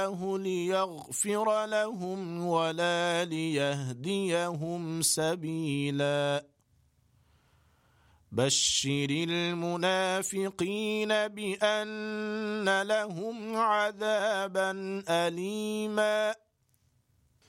ليغفر لهم ولا ليهديهم سبيلا بشر المنافقين بأن لهم عذابا أليما